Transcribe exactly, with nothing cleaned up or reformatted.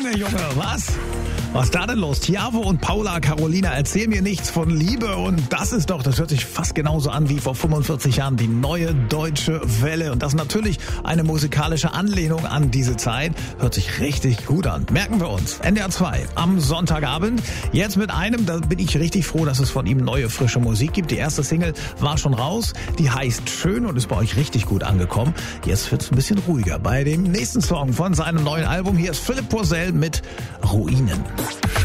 Junge, Junge, was? Was ist da denn los? Tiavo und Paula Carolina, erzähl mir nichts von Liebe. Und das ist doch, das hört sich fast genauso an wie vor fünfundvierzig Jahren, die neue deutsche Welle. Und das ist natürlich eine musikalische Anlehnung an diese Zeit. Hört sich richtig gut an. Merken wir uns. N D R zwei am Sonntagabend. Jetzt mit einem, da bin ich richtig froh, dass es von ihm neue, frische Musik gibt. Die erste Single war schon raus. Die heißt Schön und ist bei euch richtig gut angekommen. Jetzt wird's ein bisschen ruhiger bei dem nächsten Song von seinem neuen Album. Hier ist Philipp Poisel mit Ruinen.